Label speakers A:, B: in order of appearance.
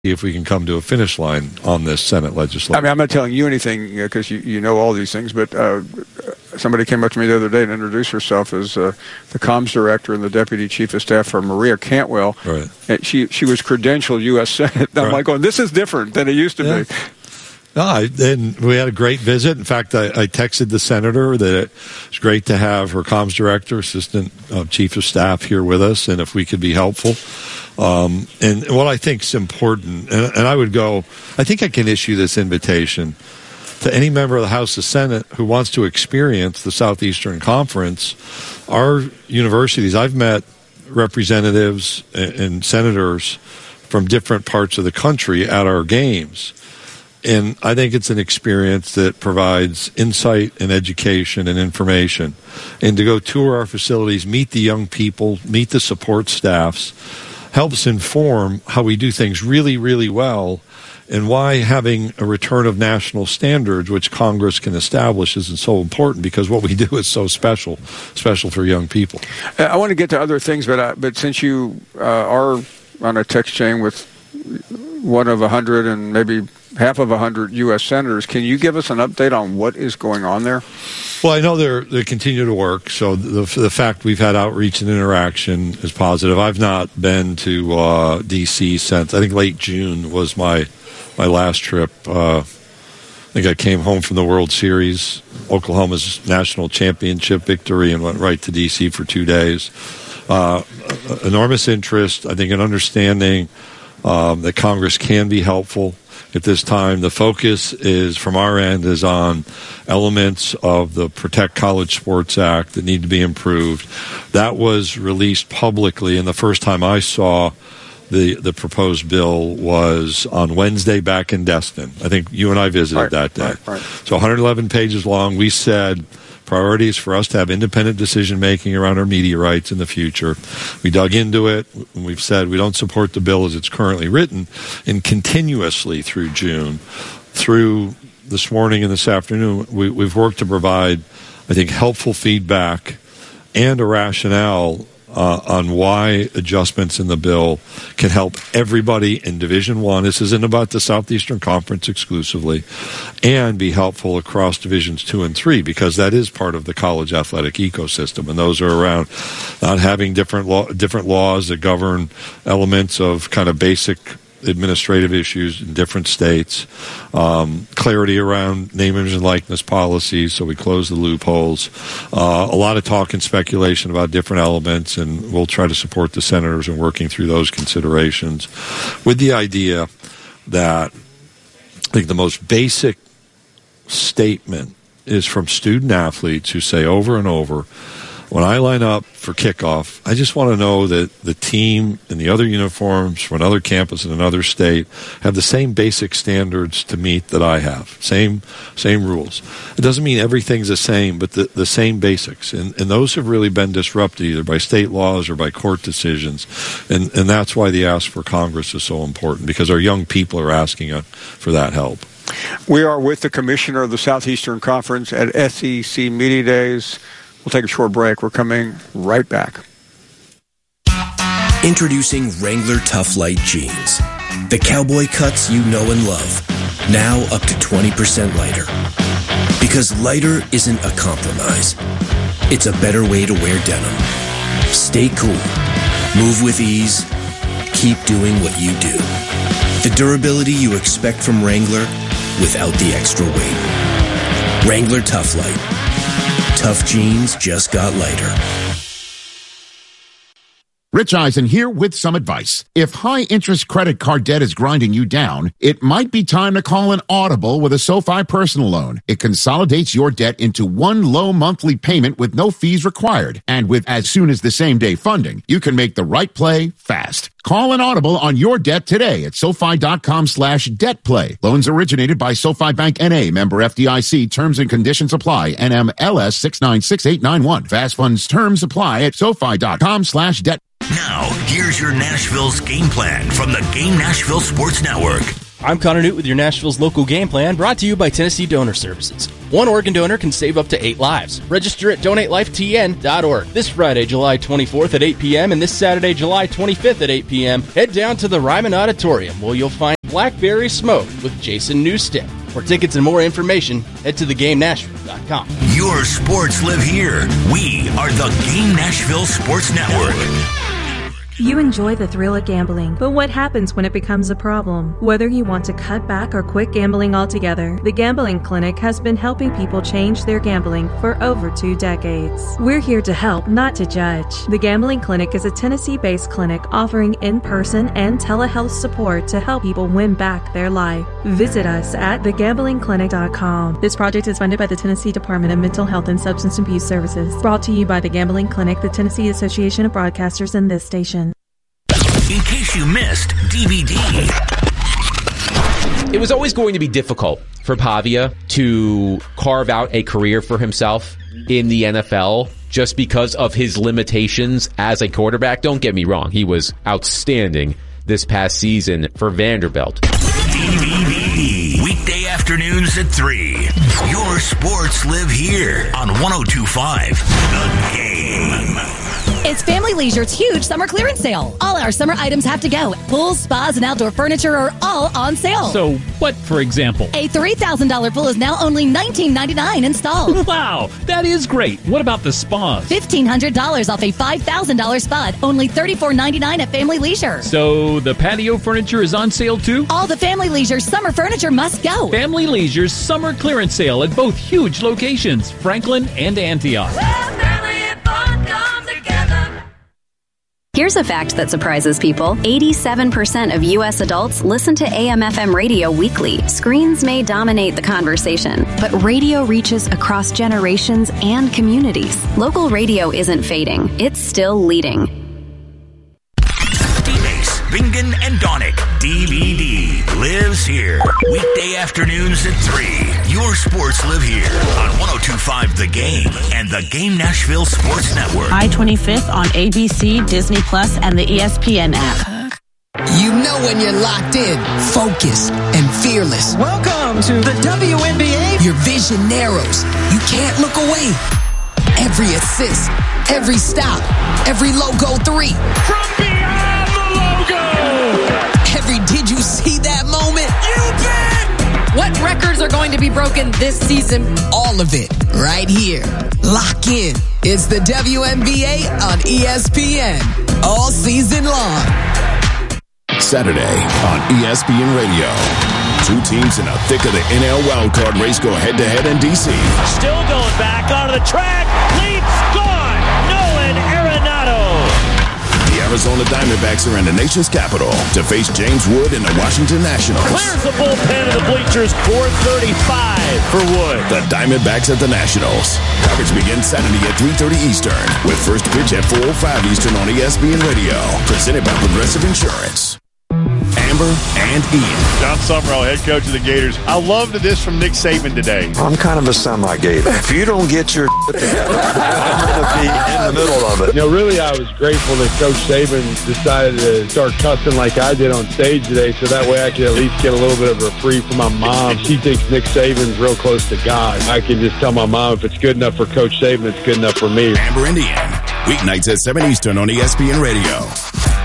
A: if we can come to a finish line on this Senate legislation.
B: I mean, I'm not telling you anything because you know all these things, but somebody came up to me the other day and introduced herself as the comms director and the deputy chief of staff for Maria Cantwell.
A: Right.
B: And she was credentialed U.S. Senate. And I'm like, going, this is different than it used to be.
A: No, and we had a great visit. In fact, I texted the senator that it's great to have her comms director, assistant chief of staff here with us, and if we could be helpful. And what I think is important, and I would go, I think I can issue this invitation to any member of the House or Senate who wants to experience the Southeastern Conference. Our universities, I've met representatives and senators from different parts of the country at our games. And I think it's an experience that provides insight and education and information. And to go tour our facilities, meet the young people, meet the support staffs, helps inform how we do things really, really well, and why having a return of national standards, which Congress can establish, isn't so important, because what we do is so special for young people.
B: I want to get to other things, but since you are on a text chain with one of 100 and maybe half of 100 U.S. senators, can you give us an update on what is going on there?
A: Well, I know they continue to work, so the fact we've had outreach and interaction is positive. I've not been to D.C. since, I think, late June was my last trip. I think I came home from the World Series, Oklahoma's national championship victory, and went right to D.C. for 2 days. Enormous interest, I think, an understanding that Congress can be helpful at this time. The focus is, from our end, is on elements of the Protect College Sports Act that need to be improved. That was released publicly, and the first time I saw the proposed bill was on Wednesday back in Destin. I think you and I visited that day.
B: Right.
A: So 111 pages long. We said priorities for us to have independent decision-making around our media rights in the future. We dug into it, and we've said we don't support the bill as it's currently written, and continuously through June, through this morning and this afternoon, we've worked to provide, I think, helpful feedback and a rationale on why adjustments in the bill can help everybody in Division I. This isn't about the Southeastern Conference exclusively, and be helpful across Divisions 2 and 3, because that is part of the college athletic ecosystem, and those are around not having different laws that govern elements of kind of basic administrative issues in different states, clarity around name, image, and likeness policies, so we close the loopholes. A lot of talk and speculation about different elements, and we'll try to support the senators in working through those considerations with the idea that I think the most basic statement is from student athletes who say over and over, when I line up for kickoff, I just want to know that the team and the other uniforms from another campus in another state have the same basic standards to meet that I have. Same rules. It doesn't mean everything's the same, but the same basics. And those have really been disrupted either by state laws or by court decisions. And that's why the ask for Congress is so important, because our young people are asking for that help.
B: We are with the commissioner of the Southeastern Conference at SEC Media Days. We'll take a short break. We're coming right back.
C: Introducing Wrangler Tough Light Jeans. The cowboy cuts you know and love. Now up to 20% lighter. Because lighter isn't a compromise. It's a better way to wear denim. Stay cool. Move with ease. Keep doing what you do. The durability you expect from Wrangler without the extra weight. Wrangler Tough Light. Tough jeans just got lighter.
D: Rich Eisen here with some advice. If high-interest credit card debt is grinding you down, it might be time to call an Audible with a SoFi personal loan. It consolidates your debt into one low monthly payment with no fees required. And with as soon as the same-day funding, you can make the right play fast. Call an Audible on your debt today at SoFi.com/debtplay. Loans originated by SoFi Bank N.A. Member FDIC. Terms and conditions apply. NMLS 696891. Fast funds terms apply at SoFi.com/debt.
E: Now, here's your Nashville's game plan from the Game Nashville Sports Network.
F: I'm Connor Newt with your Nashville's local game plan, brought to you by Tennessee Donor Services. One organ donor can save up to 8 lives. Register at DonateLifeTN.org. This Friday, July 24th at 8 p.m. and this Saturday, July 25th at 8 p.m., head down to the Ryman Auditorium, where you'll find Blackberry Smoke with Jason Newsted. For tickets and more information, head to theGameNashville.com.
E: Your sports live here. We are the Game Nashville Sports Network.
G: You enjoy the thrill of gambling, but what happens when it becomes a problem? Whether you want to cut back or quit gambling altogether, the Gambling Clinic has been helping people change their gambling for over 2 decades. We're here to help, not to judge. The Gambling Clinic is a Tennessee-based clinic offering in-person and telehealth support to help people win back their life. Visit us at thegamblingclinic.com. This project is funded by the Tennessee Department of Mental Health and Substance Abuse Services. Brought to you by the Gambling Clinic, the Tennessee Association of Broadcasters, and this station.
E: In case you missed DVD.
H: It was always going to be difficult for Pavia to carve out a career for himself in the NFL just because of his limitations as a quarterback. Don't get me wrong. He was outstanding this past season for Vanderbilt.
E: DVD. Weekday afternoons at 3. Your sports live here on 102.5 The Game.
I: It's Family Leisure's huge summer clearance sale. All our summer items have to go. Pools, spas, and outdoor furniture are all on sale.
J: So what, for example?
I: A $3,000 pool is now only $19.99 installed.
J: Wow, that is great. What about the spas?
I: $1,500 off a $5,000 spa, only $34.99 at Family Leisure.
J: So the patio furniture is on sale too?
I: All the Family Leisure summer furniture must go.
J: Family Leisure's summer clearance sale at both huge locations, Franklin and Antioch.
K: Here's a fact that surprises people. 87% of U.S. adults listen to AM/FM radio weekly. Screens may dominate the conversation, but radio reaches across generations and communities. Local radio isn't fading. It's still leading.
E: D-Base, Bingen, and Donick. DVD lives here. Weekday afternoons at 3. Your sports live here on 102.5 The Game and the Game Nashville Sports Network.
L: I-25th on ABC, Disney Plus, and the ESPN app.
M: You know when you're locked in, focused, and fearless.
N: Welcome to the WNBA.
M: Your vision narrows. You can't look away. Every assist, every stop, every logo 3.
N: From beyond the logo.
M: Every did you see that moment?
N: You bet.
O: What records are going to be broken this season?
M: All of it right here. Lock in. It's the WNBA on ESPN. All season long.
P: Saturday on ESPN Radio. 2 teams in the thick of the NL wildcard race go head-to-head in D.C.
Q: Still going back onto the track. Leaps gone. Nolan Arenado.
P: The Arizona Diamondbacks are in the nation's capital to face James Wood and the Washington Nationals.
Q: Clears the bullpen of the bleachers. 4:35 for Wood.
P: The Diamondbacks at the Nationals. Coverage begins Saturday at 3:30 Eastern with first pitch at 4:05 Eastern on ESPN Radio. Presented by Progressive Insurance. Amber and Ian.
R: John Summerall, head coach of the Gators. I loved this from Nick Saban today.
S: I'm kind of a semi-Gator. If you don't get your together, I'm going to be in the middle of it.
T: You know, really, I was grateful that Coach Saban decided to start cussing like I did on stage today, so that way I could at least get a little bit of a reprieve from my mom. She thinks Nick Saban's real close to God. I can just tell my mom if it's good enough for Coach Saban, it's good enough for me.
P: Amber and Ian. Weeknights at 7 Eastern on ESPN Radio.